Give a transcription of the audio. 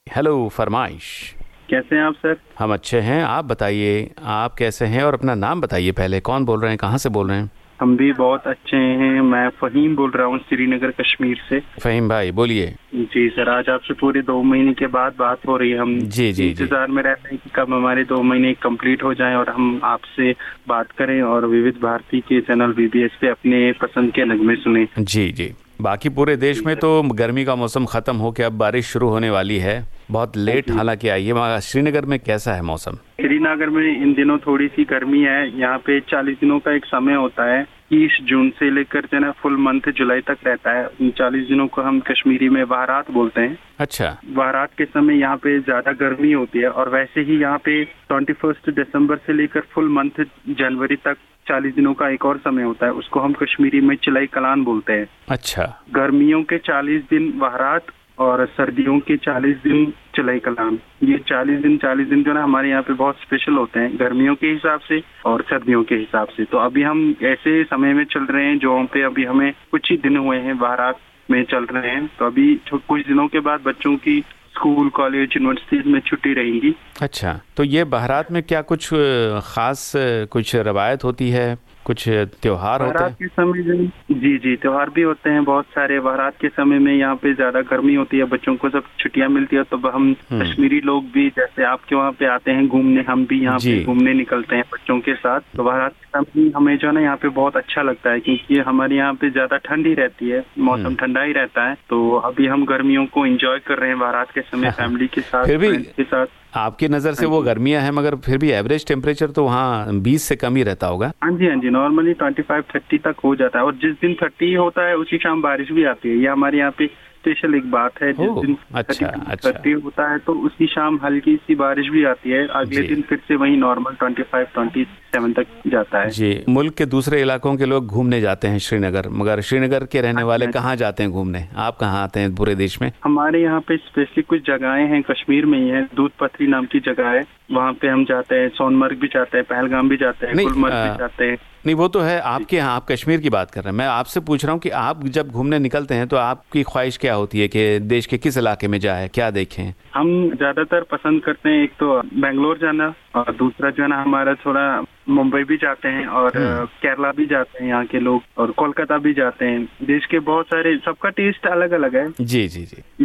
Hello फरमाइश। कैसे हैं आप सर? हम अच्छे हैं, आप बताइए आप कैसे हैं और अपना नाम बताइए पहले, कौन बोल रहे हैं, कहाँ से बोल रहे हैं? हम भी बहुत अच्छे हैं। मैं फ़हीम बोल रहा हूँ श्रीनगर कश्मीर से। फ़हीम भाई बोलिए। जी सर, आज आपसे पूरे 2 महीने के बाद बात हो रही है। हम जी जी जी। इंतजार में रहते हैं कि कब हमारे 2 महीने कंप्लीट हो जाएं और हम आपसे बात करें और विविध भारती के चैनल VBS पे अपने पसंद के नगमे सुने। जी जी। बाकी पूरे देश में तो गर्मी का मौसम ख़त्म हो के अब बारिश शुरू होने वाली है, बहुत लेट हालांकि आई है। मगर श्रीनगर में कैसा है मौसम? श्रीनगर में इन दिनों थोड़ी सी गर्मी है। यहाँ पे 40 दिनों का एक समय होता है, 30 जून से लेकर जो है फुल मंथ जुलाई तक रहता है। उन 40 दिनों को हम कश्मीरी में बहरात बोलते हैं। अच्छा। बहरात के समय यहाँ पे ज्यादा गर्मी होती है और वैसे ही यहाँ पे 21 दिसंबर से लेकर फुल मंथ जनवरी तक 40 दिनों का एक और समय होता है, उसको हम कश्मीरी में चिलाई कलान बोलते हैं। अच्छा। गर्मियों के 40 दिन बहरात और सर्दियों के 40 दिन चिलाई कलान। ये 40 दिन जो ना हमारे यहाँ पे बहुत स्पेशल होते हैं गर्मियों के हिसाब से और सर्दियों के हिसाब से। तो अभी हम ऐसे समय में चल रहे हैं जो पे अभी हमें कुछ ही दिन हुए हैं बहरात में चल रहे हैं। तो अभी कुछ दिनों के बाद बच्चों की स्कूल कॉलेज यूनिवर्सिटीज में छुट्टी रहेंगी। अच्छा, तो ये बहरात में क्या कुछ खास कुछ रवायत होती है, कुछ त्योहार होते हैं? के समय जी त्योहार भी होते हैं बहुत सारे। बहरात के समय में यहाँ पे ज्यादा गर्मी होती है, बच्चों को सब छुट्टियां मिलती है, तो हम कश्मीरी लोग भी जैसे आपके वहाँ पे आते हैं घूमने, हम भी यहाँ पे घूमने निकलते हैं बच्चों के साथ। तो बहरात के समय हमें जो है ना यहाँ पे बहुत अच्छा लगता है क्योंकि हमारे यहाँ पे ज्यादा ठंडी रहती है, मौसम ठंडा ही रहता है। तो अभी हम गर्मियों को एंजॉय कर रहे हैं बहरात के समय फैमिली के साथ, फ्रेंड्स के साथ। आपकी नज़र से वो गर्मियां हैं मगर फिर भी एवरेज टेम्परेचर तो वहाँ 20 से कम ही रहता होगा। हाँ जी, नॉर्मली 25-30 तक हो जाता है और जिस दिन 30 होता है उसी शाम बारिश भी आती है। ये हमारे यहाँ पे स्पेशल एक बात है। जिस दिन 30 होता है तो उसी शाम हल्की सी बारिश भी आती है। अगले दिन फिर से वही नॉर्मल 25-27 तक जाता है। जी, मुल्क के दूसरे इलाकों के लोग घूमने जाते हैं श्रीनगर, मगर श्रीनगर के रहने वाले कहाँ जाते हैं घूमने? आप कहाँ आते हैं पूरे देश में? हमारे यहाँ पे स्पेशली कुछ जगहें हैं, कश्मीर में ही है। दूध पथरी नाम की जगह है, वहाँ पे हम जाते हैं। सोनमर्ग भी जाते हैं, पहलगाम भी जाते हैं, गुलमर्ग भी जाते हैं। नहीं, वो तो है आपके यहाँ, आप कश्मीर की बात कर रहे हैं। मैं आपसे पूछ रहा हूँ कि आप जब घूमने निकलते हैं तो आपकी ख्वाहिश क्या होती है कि देश के किस इलाके में जाए, क्या देखें? हम ज्यादातर पसंद करते हैं एक तो बेंगलोर जाना और दूसरा जो है ना हमारा थोड़ा मुंबई भी जाते हैं और केरला भी जाते हैं यहाँ के लोग, और कोलकाता भी जाते हैं। देश के बहुत सारे, सबका टेस्ट अलग अलग है। जी जी जी।